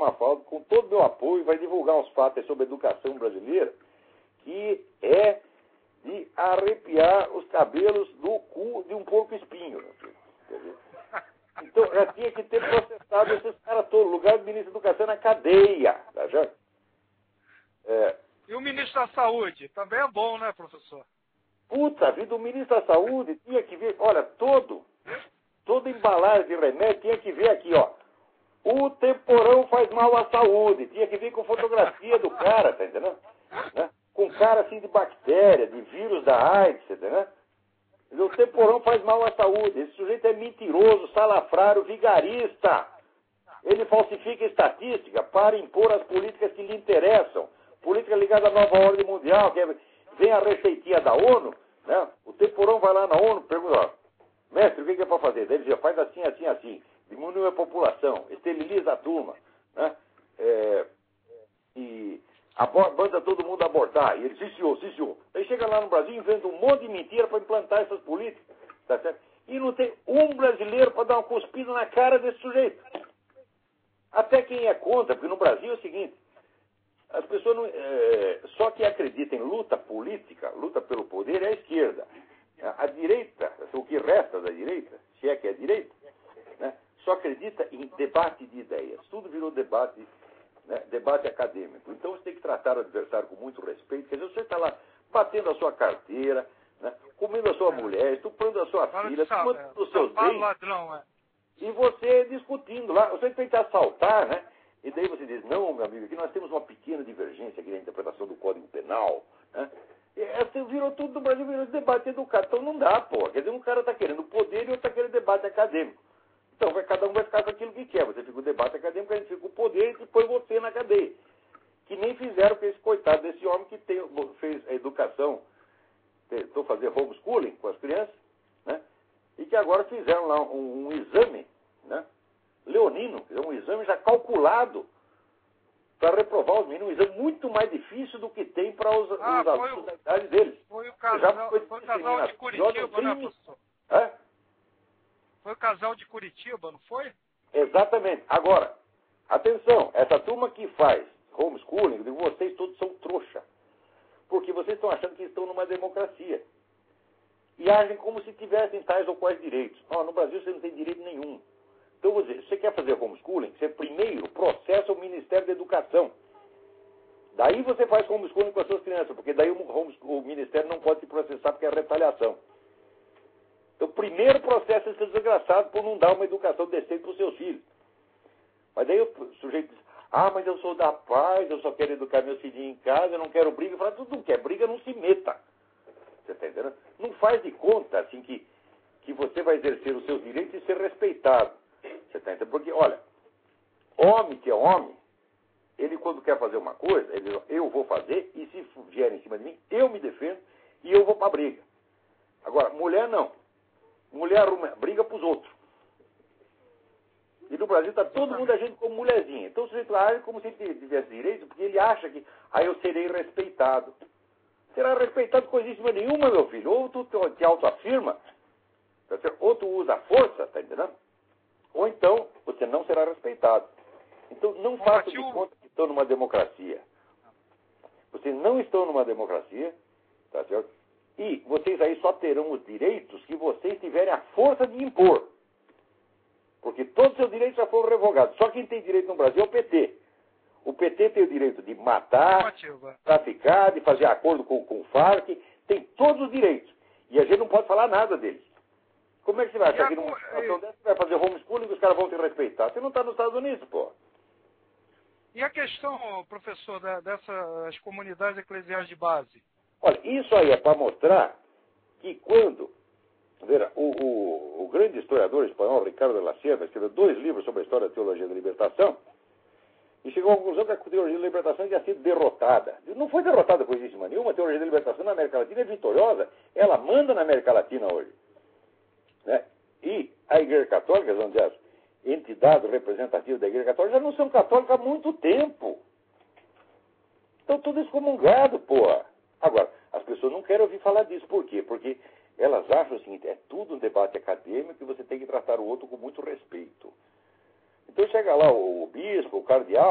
Mafalda, com todo o meu apoio, vai divulgar uns fatos sobre a educação brasileira, que é de arrepiar os cabelos do cu de um porco-espinho, meu filho. Entendeu? Então, já tinha que ter processado esses caras todos. O lugar do ministro da Educação na cadeia. Tá vendo? E o ministro da Saúde? Também é bom, né, professor? Puta vida, o ministro da Saúde tinha que ver... Olha, toda embalagem de remédio tinha que ver aqui, ó. O temporão faz mal à saúde. Tinha que vir com fotografia do cara, tá entendendo? Né? Com cara assim de bactéria, de vírus da AIDS, tá entendendo? O temporão faz mal à saúde. Esse sujeito é mentiroso, salafrário, vigarista. Ele falsifica estatística para impor as políticas que lhe interessam. Política ligada à nova ordem mundial, que vem a receitinha da ONU, né? O temporão vai lá na ONU e pergunta, ó, mestre, o que é para fazer? Daí ele diz, faz assim, assim, assim. Diminui a população, esteriliza a turma, né? E manda todo mundo abortar. E ele, sim senhor. Aí chega lá no Brasil e inventa um monte de mentira para implantar essas políticas. Tá certo? E não tem um brasileiro para dar uma cuspida na cara desse sujeito. Até quem é contra, porque no Brasil é o seguinte, as pessoas não, só que acreditam em luta política, luta pelo poder, é a esquerda. A direita, o que resta da direita, se é que é a direita, né, só acredita em debate de ideias. Tudo virou debate, né, debate acadêmico. Então você tem que tratar o adversário com muito respeito. Quer dizer, você está lá batendo a sua carteira, né, comendo a sua mulher, estuprando a sua filha, tomando os seus bens. Ladrão, E você discutindo lá. Você tenta assaltar, né? E daí você diz, não, meu amigo, aqui nós temos uma pequena divergência aqui na interpretação do Código Penal, né? E virou tudo no Brasil, virou debate educado. Então não dá, pô. Quer dizer, um cara está querendo poder e outro está querendo debate acadêmico. Então cada um vai ficar com aquilo que quer. Você fica o debate acadêmico, a gente fica com o poder e põe você na cadeia. Que nem fizeram com esse coitado desse homem que fez a educação, tentou fazer homeschooling com as crianças, né? E que agora fizeram lá um exame, né? Leonino, um exame já calculado para reprovar os meninos, um exame muito mais difícil do que tem para os alunos da idade deles. Foi o casal de Curitiba, né, professor? Foi o casal de Curitiba, não foi? Exatamente. Agora, atenção, essa turma que faz homeschooling, vocês todos são trouxa. Porque vocês estão achando que estão numa democracia. E agem como se tivessem tais ou quais direitos. No Brasil você não tem direito nenhum. Então, você quer fazer homeschooling? Você primeiro processa o Ministério da Educação. Daí você faz homeschooling com as suas crianças, porque daí o Ministério não pode te processar porque é retaliação. Então, primeiro processa esse desgraçado por não dar uma educação decente para os seus filhos. Mas daí o sujeito diz, mas eu sou da paz, eu só quero educar meus filhinhos em casa, eu não quero briga. Fala, tu não quer briga, não se meta. Você está entendendo? Não faz de conta, assim, que você vai exercer os seus direitos e ser respeitado. Você está entendendo? Porque, olha, homem que é homem, ele quando quer fazer uma coisa, ele diz, eu vou fazer, e se vier em cima de mim, eu me defendo e eu vou para a briga. Agora, mulher não. Mulher arruma briga para os outros. E no Brasil está todo mundo agindo como mulherzinha. Então o sujeito age como se ele tivesse direito, porque ele acha que, eu serei respeitado. Será respeitado coisíssima nenhuma, meu filho. Ou tu te autoafirma, ou tu usa a força, tá entendendo? Ou então você não será respeitado. Então não façam de conta que estão numa democracia. Vocês não estão numa democracia, tá certo? E vocês aí só terão os direitos que vocês tiverem a força de impor. Porque todos os seus direitos já foram revogados. Só quem tem direito no Brasil é o PT. O PT tem o direito de matar, traficar, de fazer acordo com o FARC. Tem todos os direitos. E a gente não pode falar nada deles. Como é que você vai achar que numa situação dessa você vai fazer homeschooling e os caras vão te respeitar? Você não está nos Estados Unidos, pô. E a questão, professor, dessas comunidades eclesiais de base? Olha, isso aí é para mostrar que quando... o grande historiador espanhol, Ricardo de la Sierra, escreveu 2 livros sobre a história da teologia da libertação e chegou à conclusão que a teologia da libertação tinha sido derrotada. Não foi derrotada coisíssima nenhuma. A teologia da libertação na América Latina é vitoriosa. Ela manda na América Latina hoje. Né? E a Igreja Católica, onde as entidades representativas da Igreja Católica já não são católicas há muito tempo. Estão tudo excomungado, porra. Agora, as pessoas não querem ouvir falar disso. Por quê? Porque elas acham o seguinte, é tudo um debate acadêmico e você tem que tratar o outro com muito respeito. Então chega lá o bispo, o cardeal,